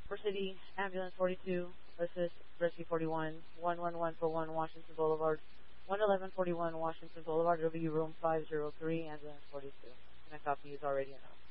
For City, Ambulance 42, Assist, Rescue 41, 11141 Washington Boulevard, 11141 Washington Boulevard, W Room 503, Ambulance 42. And a copy is already announced.